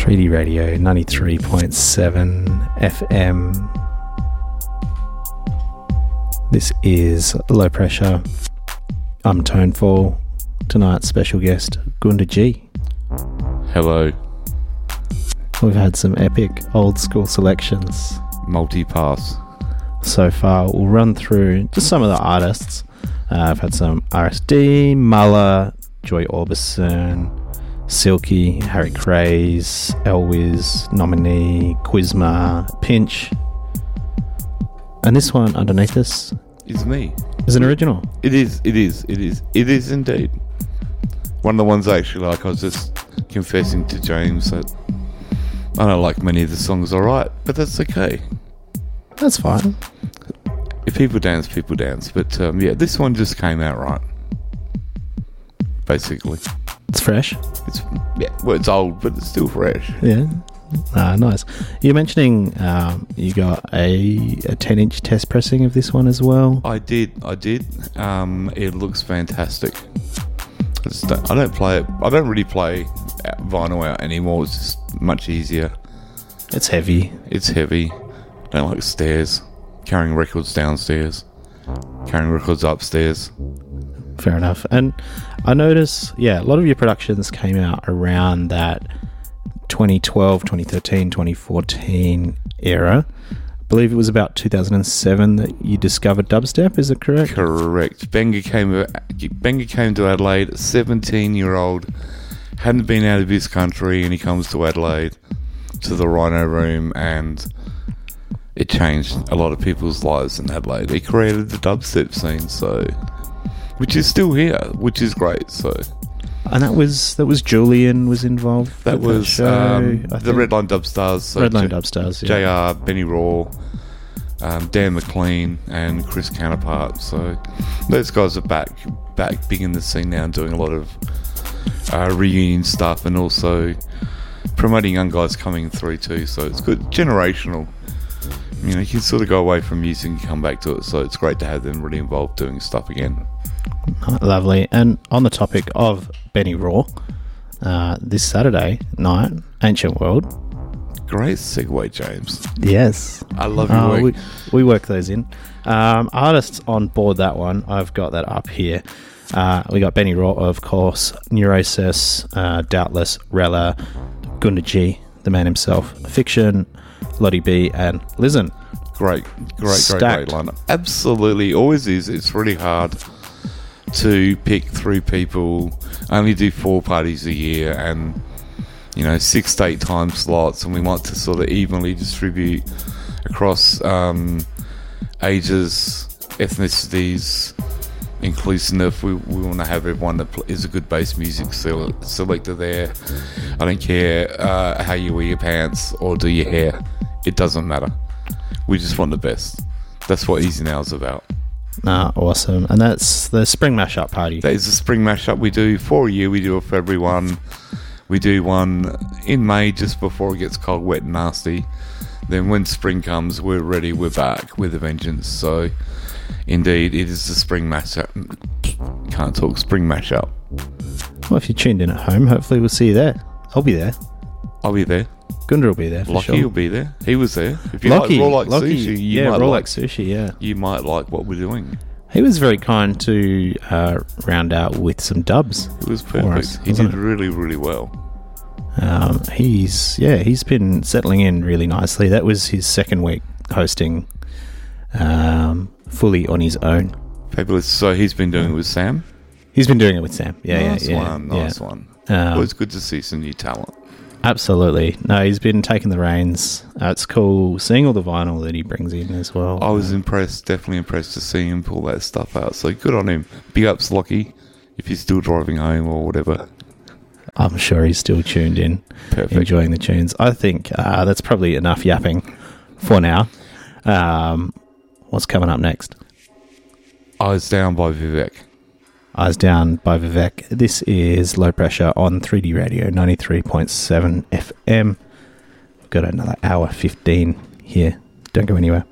3D Radio 93.7 FM. This is Low Pressure. I'm Tonefall. Tonight's special guest, Gunda G. Hello. We've had some epic old school selections. Multi-pass. So far, we'll run through just some of the artists. I've had some RSD, Muller, Joy Orbison, Silky, Harry Craze, Elwiz, Nominee, Quizma, Pinch. And this one underneath us is me. Is an original. It is indeed. One of the ones I actually like. I was just confessing to James that I don't like many of the songs, alright, but that's okay. That's fine. If people dance, people dance. But yeah, this one just came out right. Basically. It's fresh. It's old, but it's still fresh. Yeah. Nice. You're mentioning you got a 10-inch test pressing of this one as well. I did. It looks fantastic. I don't play it. I don't really play vinyl out anymore. It's just much easier. It's heavy. I don't like stairs. Carrying records downstairs. Carrying records upstairs. Fair enough. And I notice, a lot of your productions came out around that 2012, 2013, 2014 era. I believe it was about 2007 that you discovered dubstep, is it correct? Correct. Benga came to Adelaide, a 17-year-old, hadn't been out of his country, and he comes to Adelaide, to the Rhino Room, and it changed a lot of people's lives in Adelaide. He created the dubstep scene, which is still here, which is great, And that was Julian was involved. That was the Redline Dubstars. Redline Dubstars, yeah. JR, Benny Raw, Dan McLean, and Chris Counterpart. So those guys are back big in the scene now, and doing a lot of reunion stuff, and also promoting young guys coming through too. So it's good, generational. You know, you can sort of go away from music and come back to it. So it's great to have them really involved doing stuff again. Lovely. And on the topic of Benny Raw, this Saturday night, Ancient World. Great segue, James. Yes. I love your work. We work those in. Artists on board that one, I've got that up here. We got Benny Raw, of course, Neurosis, Doubtless, Rella, Gunda G, the man himself, Fiction, Lottie B, and Lizen. Great lineup. Absolutely, always is. It's really hard to pick through people. I only do 4 parties a year, and 6 to 8 time slots, and we want to sort of evenly distribute across ages, ethnicities, inclusive. We want to have everyone that is a good bass music selector there. I don't care how you wear your pants or do your hair. It doesn't matter. We just want the best. That's what Easy Now is about. Awesome. And that's the spring mashup party. That is the spring mashup. We do 4 a year. We do a February one. We do one in May just before it gets cold, wet and nasty. Then when spring comes, we're ready. We're back with a vengeance. So indeed, it is the spring mashup. Can't talk. Spring mashup. Well, if you tuned in at home, hopefully we'll see you there. I'll be there. Gunda will be there for Lockie sure. will be there. He was there. If you Lockie, like raw like Lockie, sushi, you might like what we're doing. He was very kind to round out with some dubs. It was perfect. He did really, really well. He's been settling in really nicely. That was his second week hosting fully on his own. Fabulous. So he's been doing it with Sam? He's been doing it with Sam. Nice one. Always good to see some new talent. Absolutely. No, he's been taking the reins. It's cool seeing all the vinyl that he brings in as well. I was definitely impressed to see him pull that stuff out. So good on him. Big ups, Lockie, if he's still driving home or whatever. I'm sure he's still tuned in, Perfect. Enjoying the tunes. I think that's probably enough yapping for now. What's coming up next? Eyes Down by Vivek. Eyes Down by Vivek. This is Low Pressure on 3D Radio 93.7 FM. We've got another hour 15 here. Don't go anywhere.